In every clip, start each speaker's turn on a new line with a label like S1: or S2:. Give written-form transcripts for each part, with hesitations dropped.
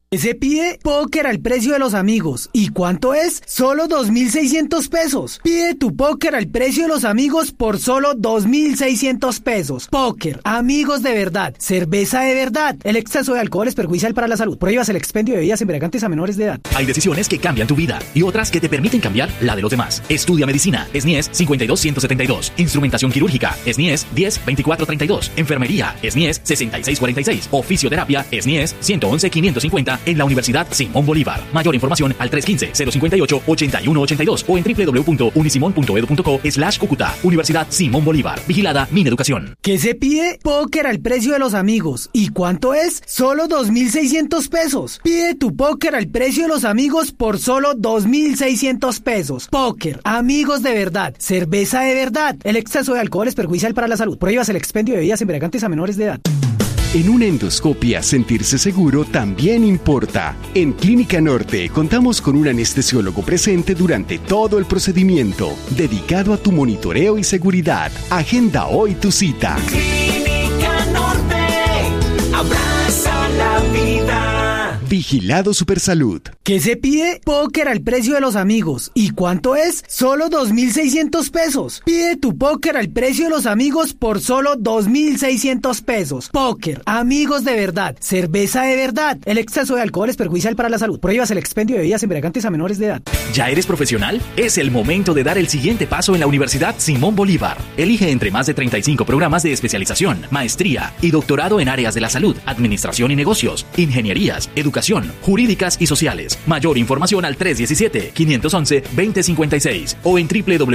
S1: Se pide póker al precio de los amigos. ¿Y cuánto es? Solo 2.600 pesos. Pide tu póker al precio de los amigos por solo 2.600 pesos. Póker, amigos de verdad, cerveza de verdad. El exceso de alcohol es perjudicial para la salud. Prohíbas el expendio de bebidas embriagantes a menores de edad.
S2: Hay decisiones que cambian tu vida y otras que te permiten cambiar la de los demás. Estudia medicina, SNIES 52172. Instrumentación quirúrgica, SNIES 102432. Enfermería, SNIES 6646. O fisioterapia, SNIES 111550. En la Universidad Simón Bolívar. Mayor información al 315-058-8182 o en www.unisimon.edu.co/Cúcuta. Universidad Simón Bolívar. Vigilada Mineducación.
S1: ¿Qué se pide? Póker al precio de los amigos. ¿Y cuánto es? Solo 2.600 pesos. Pide tu póker al precio de los amigos por solo 2.600 pesos. Póker, amigos de verdad, cerveza de verdad. El exceso de alcohol es perjudicial para la salud. Prohíbas el expendio de bebidas embriagantes a menores de edad.
S3: En una endoscopia, sentirse seguro también importa. En Clínica Norte contamos con un anestesiólogo presente durante todo el procedimiento, dedicado a tu monitoreo y seguridad. Agenda hoy tu cita.
S4: Clínica Norte, abraza la vida.
S3: Vigilado Supersalud.
S1: ¿Qué se pide? Póker al precio de los amigos. ¿Y cuánto es? Solo 2.600 pesos. Pide tu póker al precio de los amigos por solo 2.600 pesos. Póker, amigos de verdad, cerveza de verdad. El exceso de alcohol es perjudicial para la salud. Prohíbas el expendio de bebidas embriagantes a menores de edad.
S2: ¿Ya eres profesional? Es el momento de dar el siguiente paso en la Universidad Simón Bolívar. Elige entre más de 35 programas de especialización, maestría y doctorado en áreas de la salud, administración y negocios, ingenierías, educación, jurídicas y sociales. Mayor información al 317-511-2056 o en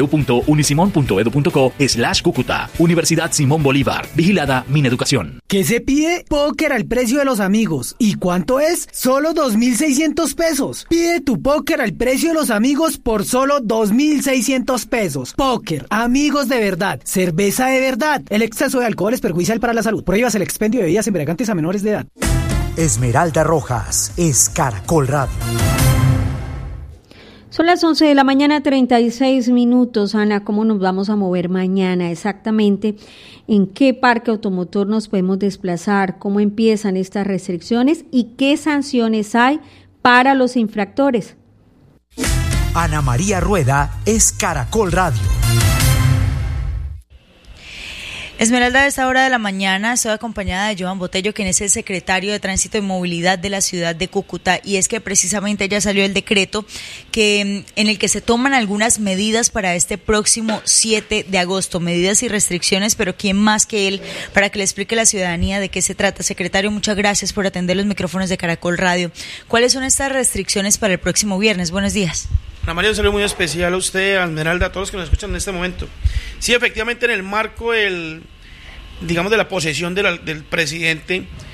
S2: www.unisimon.edu.co/Cúcuta. Universidad Simón Bolívar. Vigilada Mineducación.
S1: ¿Qué se pide? Póker al precio de los amigos. ¿Y cuánto es? Solo 2.600 pesos. Pide tu póker al precio de los amigos por solo 2.600 pesos. Póker, amigos de verdad, cerveza de verdad. El exceso de alcohol es perjudicial para la salud. Prohíbas el expendio de bebidas embriagantes a menores de edad.
S5: Esmeralda Rojas es Caracol Radio.
S6: Son las 11 de la mañana, 36 minutos. Ana, ¿cómo nos vamos a mover mañana exactamente? ¿En qué parque automotor nos podemos desplazar? ¿Cómo empiezan estas restricciones? ¿Y qué sanciones hay para los infractores?
S5: Ana María Rueda es Caracol Radio.
S7: Esmeralda, a esta hora de la mañana estoy acompañada de Joan Botello, quien es el secretario de Tránsito y Movilidad de la ciudad de Cúcuta, y es que precisamente ya salió el decreto en el que se toman algunas medidas para este próximo 7 de agosto, medidas y restricciones, pero ¿quién más que él para que le explique a la ciudadanía de qué se trata? Secretario, muchas gracias por atender los micrófonos de Caracol Radio. ¿Cuáles son estas restricciones para el próximo viernes? Buenos días.
S8: Ana María, un saludo muy especial a usted, a Esmeralda, a todos los que nos escuchan en este momento. Sí, efectivamente, en el marco de la posesión del presidente,